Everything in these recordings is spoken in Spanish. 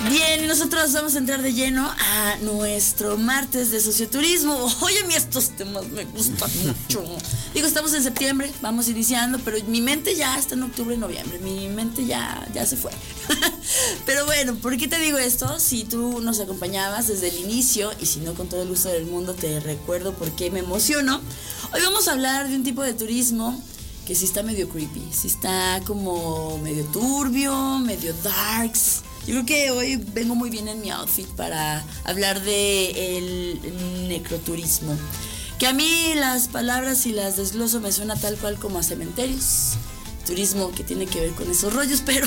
Bien, nosotros vamos a entrar de lleno a nuestro martes de socioturismo. Oye, a mí estos temas me gustan mucho. Digo, estamos en septiembre, vamos iniciando, pero mi mente ya está en octubre, noviembre. Mi mente ya se fue. Pero bueno, ¿por qué te digo esto? Si tú nos acompañabas desde el inicio, y si no, con todo el gusto del mundo, te recuerdo por qué me emociono. Hoy vamos a hablar de un tipo de turismo que sí está medio creepy, sí está como medio turbio, medio darks. Yo creo que hoy vengo muy bien en mi outfit para hablar de el necroturismo. Que a mí las palabras y las desgloso me suena tal cual como a cementerios. Turismo que tiene que ver con esos rollos, pero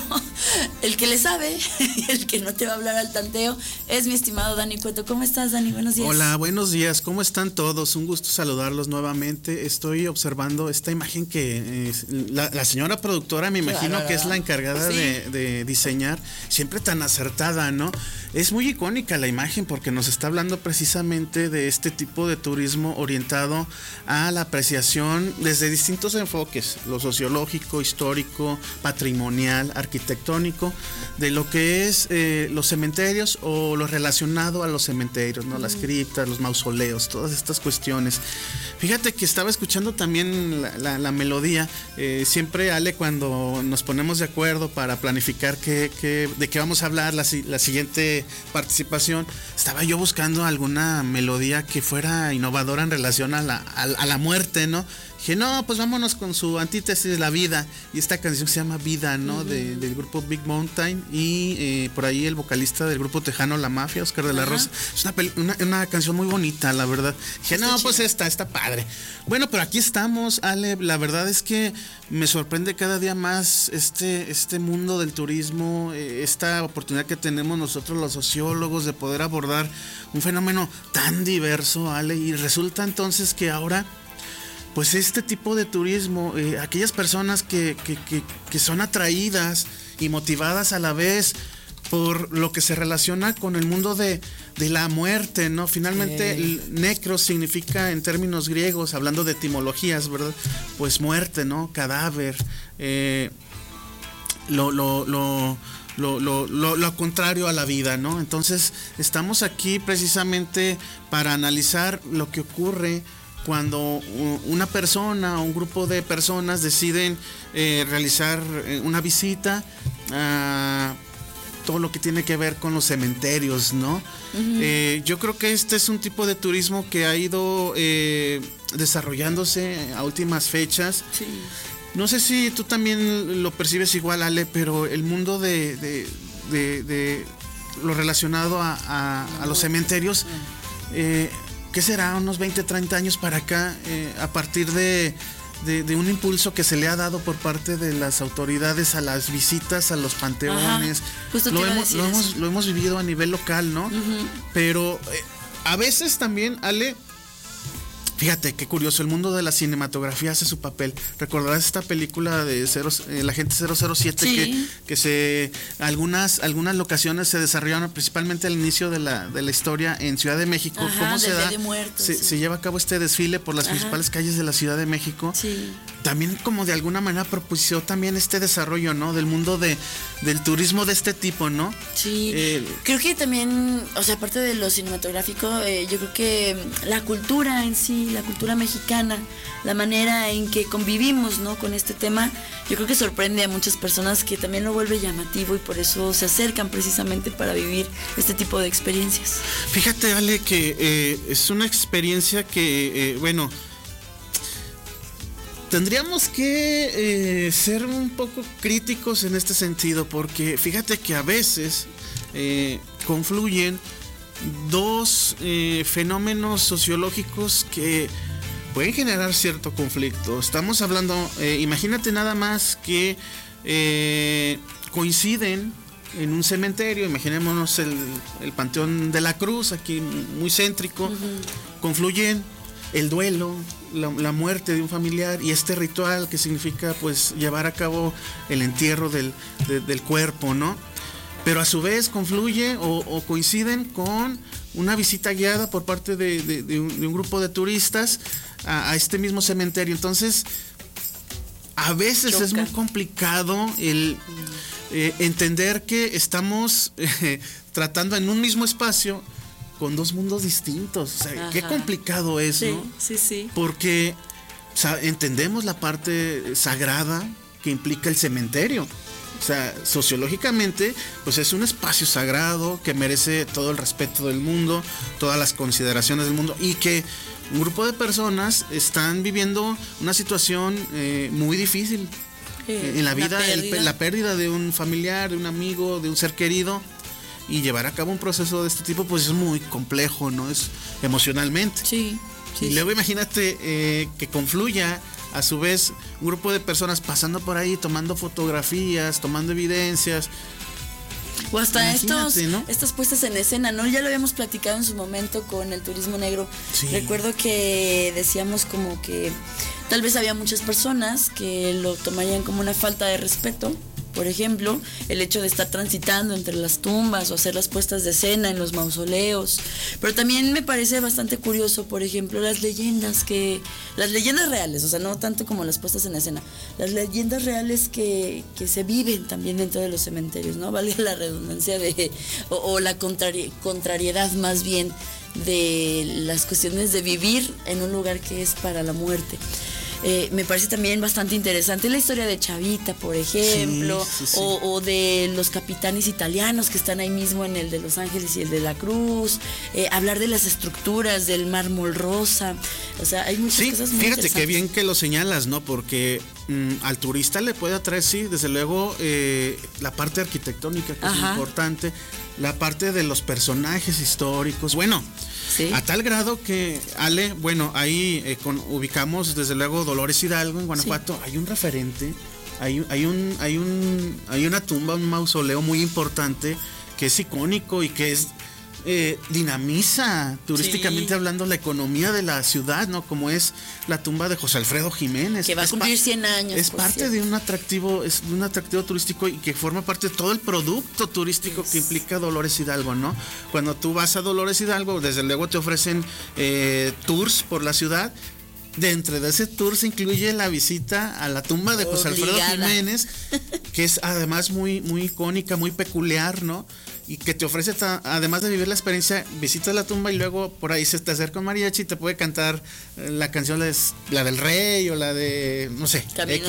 el que le sabe y el que no te va a hablar al tanteo es mi estimado Dani Cueto. ¿Cómo estás, Dani? Buenos días. Hola, buenos días. ¿Cómo están todos? Un gusto saludarlos nuevamente. Estoy observando esta imagen que la señora productora, me imagino que es la encargada de diseñar, siempre tan acertada, ¿no? Es muy icónica la imagen porque nos está hablando precisamente de este tipo de turismo orientado a la apreciación desde distintos enfoques, lo sociológico, histórico, patrimonial, arquitectónico, de lo que es los cementerios o lo relacionado a los cementerios, ¿no? Las criptas, los mausoleos, todas estas cuestiones. Fíjate que estaba escuchando también la melodía. Siempre, Ale, cuando nos ponemos de acuerdo para planificar de qué vamos a hablar la siguiente participación, estaba yo buscando alguna melodía que fuera innovadora en relación a la muerte, ¿no? Dije, no, pues vámonos con su antítesis, la vida. Y esta canción se llama Vida, ¿no? Del grupo Big Mountain. Y por ahí el vocalista del grupo tejano La Mafia, Oscar de la Rosa. Es una canción muy bonita, la verdad. Dije, no, pues está padre. Bueno, pero aquí estamos, Ale. La verdad es que me sorprende cada día más este mundo del turismo, esta oportunidad que tenemos nosotros los sociólogos de poder abordar un fenómeno tan diverso, Ale. Y resulta entonces que ahora, pues este tipo de turismo, aquellas personas que son atraídas y motivadas a la vez por lo que se relaciona con el mundo de la muerte, ¿no? Finalmente, necros significa en términos griegos, hablando de etimologías, ¿verdad? Pues muerte, ¿no? Cadáver, lo contrario a la vida, ¿no? Entonces, estamos aquí precisamente para analizar lo que ocurre cuando una persona o un grupo de personas deciden realizar una visita a todo lo que tiene que ver con los cementerios, ¿no? Yo creo que este es un tipo de turismo que ha ido desarrollándose a últimas fechas. Sí. No sé si tú también lo percibes igual, Ale, pero el mundo de lo relacionado a los cementerios, ¿qué será? Unos 20, 30 años para acá, a partir de un impulso que se le ha dado por parte de las autoridades a las visitas a los panteones. Lo hemos vivido a nivel local, ¿no? Pero a veces también, Ale, fíjate qué curioso, el mundo de la cinematografía hace su papel. Recordarás esta película de el agente 007, sí, que algunas locaciones se desarrollaron principalmente al inicio de la historia en Ciudad de México. ¿Cómo se da? Se lleva a cabo este desfile por las principales calles de la Ciudad de México. Sí. También como de alguna manera propició también este desarrollo, ¿no? Del mundo del turismo de este tipo, ¿no? Sí. Creo que también, o sea, aparte de lo cinematográfico, yo creo que la cultura en sí, la cultura mexicana, la manera en que convivimos, ¿no? Con este tema, yo creo que sorprende a muchas personas, que también lo vuelve llamativo y por eso se acercan precisamente para vivir este tipo de experiencias. Fíjate, Ale, que es una experiencia que, bueno, tendríamos que ser un poco críticos en este sentido, porque fíjate que a veces confluyen dos fenómenos sociológicos que pueden generar cierto conflicto. Estamos hablando, imagínate nada más que coinciden en un cementerio, imaginémonos el Panteón de la Cruz, aquí muy céntrico, confluyen el duelo, la muerte de un familiar y este ritual que significa pues llevar a cabo el entierro del cuerpo, ¿no? Pero a su vez confluye o coinciden con una visita guiada por parte de un grupo de turistas a este mismo cementerio. Entonces, a veces es muy complicado entender que estamos tratando en un mismo espacio con dos mundos distintos. O sea, qué complicado es, sí, ¿no? Sí. Porque entendemos la parte sagrada que implica el cementerio. O sea, sociológicamente, pues es un espacio sagrado que merece todo el respeto del mundo, todas las consideraciones del mundo, y que un grupo de personas están viviendo una situación muy difícil en la vida, la pérdida de un familiar, de un amigo, de un ser querido, y llevar a cabo un proceso de este tipo, pues es muy complejo, ¿no? Es emocionalmente. Sí. Y luego imagínate que confluya a su vez un grupo de personas pasando por ahí, tomando fotografías, tomando evidencias. O hasta ¿no? estas puestas en escena, ¿no? Ya lo habíamos platicado en su momento con el turismo negro. Sí. Recuerdo que decíamos como que tal vez había muchas personas que lo tomarían como una falta de respeto. Por ejemplo, el hecho de estar transitando entre las tumbas o hacer las puestas de escena en los mausoleos. Pero también me parece bastante curioso, por ejemplo, las leyendas reales, o sea, no tanto como las puestas en escena, las leyendas reales que se viven también dentro de los cementerios, ¿no? Vale la redundancia o la contrariedad más bien de las cuestiones de vivir en un lugar que es para la muerte. Me parece también bastante interesante la historia de Chavita, por ejemplo, sí. O de los capitanes italianos que están ahí mismo en el de Los Ángeles y el de la Cruz, hablar de las estructuras del mármol rosa, o sea, hay muchas cosas muy interesantes. Fíjate qué bien que lo señalas, ¿no? Porque al turista le puede atraer, sí, desde luego, la parte arquitectónica, que es importante, la parte de los personajes históricos, bueno. Sí. A tal grado que, Ale, bueno, ahí ubicamos desde luego Dolores Hidalgo en Guanajuato, sí. Hay un referente, hay una tumba, un mausoleo muy importante que es icónico y que es dinamiza turísticamente hablando la economía de la ciudad, ¿no? Como es la tumba de José Alfredo Jiménez. Que va a cumplir 100 años. Es parte de un atractivo, turístico y que forma parte de todo el producto turístico que implica Dolores Hidalgo, ¿no? Cuando tú vas a Dolores Hidalgo, desde luego te ofrecen tours por la ciudad. Dentro de ese tour se incluye la visita a la tumba de José Alfredo Jiménez, que es además muy, muy icónica, muy peculiar, ¿no? Y que te ofrece, además de vivir la experiencia, visitas la tumba y luego por ahí se te acerca un mariachi y te puede cantar la canción, la del Rey o la de, no sé,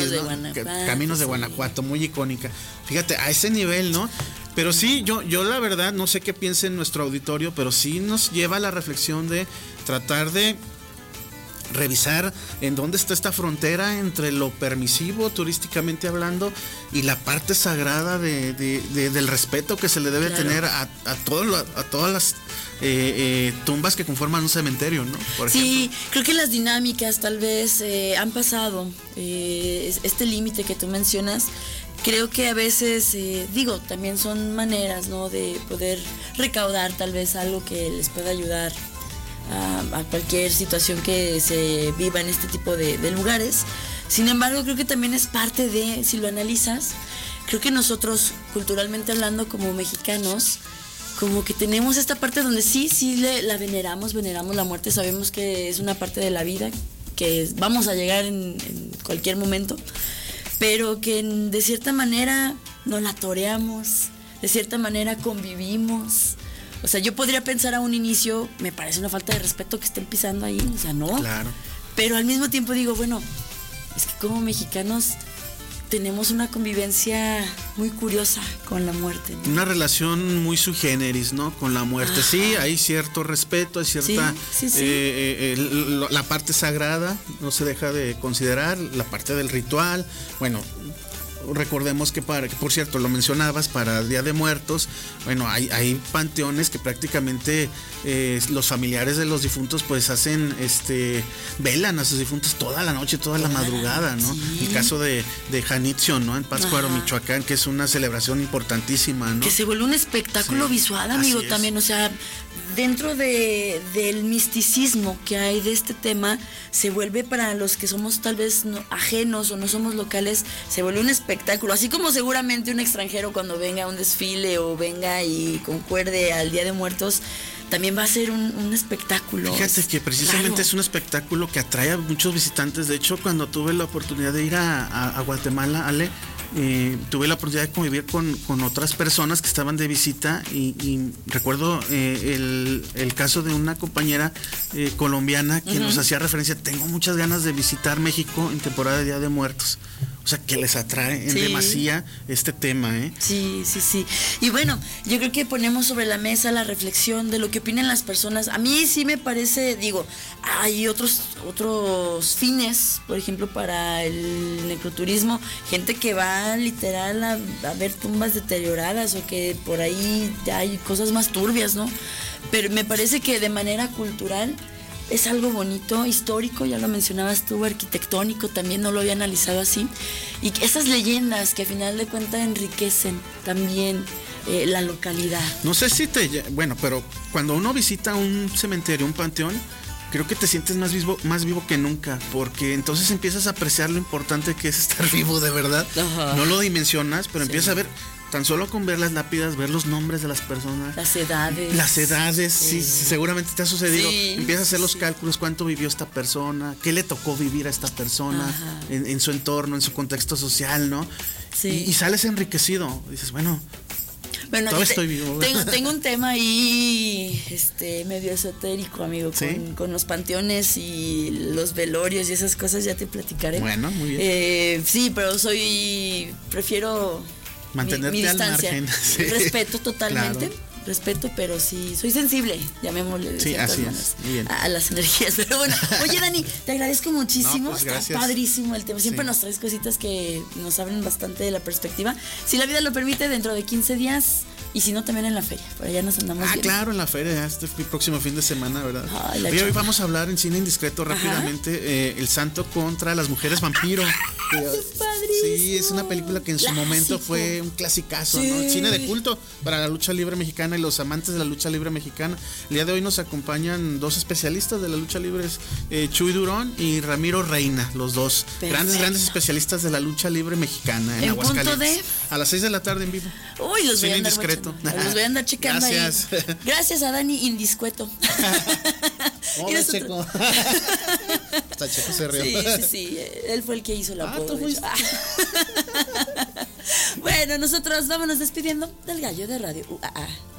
Caminos de Guanajuato, muy icónica. Fíjate, a ese nivel, ¿no? Pero sí, yo la verdad, no sé qué piense en nuestro auditorio, pero sí nos lleva a la reflexión de tratar de revisar en dónde está esta frontera entre lo permisivo turísticamente hablando y la parte sagrada del respeto que se le debe tener a todas las tumbas que conforman un cementerio, ¿no? Por ejemplo. Creo que las dinámicas tal vez han pasado este límite que tú mencionas. Creo que a veces, también son maneras, ¿no?, de poder recaudar tal vez algo que les pueda ayudar a cualquier situación que se viva en este tipo de lugares. Sin embargo, creo que también es parte de, si lo analizas, creo que nosotros, culturalmente hablando, como mexicanos, como que tenemos esta parte donde sí la veneramos la muerte, sabemos que es una parte de la vida, que vamos a llegar en cualquier momento, pero que de cierta manera no la toreamos, de cierta manera convivimos. O sea, yo podría pensar a un inicio, me parece una falta de respeto que estén pisando ahí, o sea, no. Claro. Pero al mismo tiempo digo, bueno, es que como mexicanos tenemos una convivencia muy curiosa con la muerte, ¿no? Una relación muy sui generis, ¿no? Con la muerte. Ajá. Sí, hay cierto respeto, hay cierta... la parte sagrada no se deja de considerar, la parte del ritual, bueno... Recordemos que por cierto, lo mencionabas, para el Día de Muertos, bueno, hay panteones que prácticamente los familiares de los difuntos pues hacen, velan a sus difuntos toda la noche, toda la madrugada, ¿no? Sí. El caso de Janitzio, ¿no? En Pátzcuaro, Michoacán, que es una celebración importantísima, ¿no? Que se vuelve un espectáculo visual, amigo, también, o sea, dentro del misticismo que hay de este tema, se vuelve, para los que somos tal vez ajenos o no somos locales, se vuelve un espectáculo, así como seguramente un extranjero cuando venga a un desfile o venga y concuerde al Día de Muertos, también va a ser un espectáculo. Fíjate que precisamente es un espectáculo que atrae a muchos visitantes. De hecho, cuando tuve la oportunidad de ir a Guatemala, Ale, tuve la oportunidad de convivir con otras personas que estaban de visita y recuerdo el caso de una compañera colombiana que nos hacía referencia, tengo muchas ganas de visitar México en temporada de Día de Muertos. O sea, que les atrae en demasía este tema, ¿eh? Sí. Y bueno, yo creo que ponemos sobre la mesa la reflexión de lo que opinan las personas. A mí sí me parece, digo, hay otros fines, por ejemplo, para el necroturismo, gente que va literal a ver tumbas deterioradas o que por ahí hay cosas más turbias, ¿no? Pero me parece que de manera cultural es algo bonito, histórico, ya lo mencionabas tú, arquitectónico, también no lo había analizado así. Y esas leyendas que a final de cuentas enriquecen también la localidad. No sé si bueno, pero cuando uno visita un cementerio, un panteón, creo que te sientes más vivo que nunca, porque entonces empiezas a apreciar lo importante que es estar vivo de verdad. Ajá. No lo dimensionas, pero empiezas a ver. Tan solo con ver las lápidas, ver los nombres de las personas. Las edades. Las edades, sí seguramente te ha sucedido. Empiezas a hacer los cálculos, cuánto vivió esta persona, qué le tocó vivir a esta persona en su entorno, en su contexto social, ¿no? Sí. Y sales enriquecido. Dices, bueno, todavía estoy vivo. Tengo un tema ahí medio esotérico, amigo, con los panteones y los velorios y esas cosas, ya te platicaré. Bueno, muy bien. Sí, pero prefiero mantenerte mi distancia. Al margen. Sí. Respeto totalmente. Claro. Respeto, pero sí, soy sensible, llamémosle de ciertas maneras, a las energías. Pero bueno, oye, Dani, te agradezco muchísimo. No, pues está padrísimo el tema. Siempre nos traes cositas que nos abren bastante de la perspectiva. Si la vida lo permite, dentro de 15 días. Y si no, también en la feria. Por allá nos andamos viendo. Claro, en la feria, próximo fin de semana, ¿verdad? Hoy vamos a hablar en Cine Indiscreto rápidamente, El Santo contra las Mujeres Vampiro. Es padrísimo. Sí, es una película que en su momento fue un clasicazo, ¿no? Cine de culto para la lucha libre mexicana y los amantes de la lucha libre mexicana. El día de hoy nos acompañan dos especialistas de la lucha libre, Chuy Durón y Ramiro Reina, los dos. Perfecto. Grandes especialistas de la lucha libre mexicana en Aguascalientes. A las 6 de la tarde en vivo. Uy, los Cine Indiscreto. Los voy a andar checando. Gracias. Ahí. Gracias a Dani Indiscueto. Checo. Hasta Checo se rió. Sí. Él fue el que hizo la apodo. Bueno, nosotros vámonos despidiendo del Gallo de Radio UAA.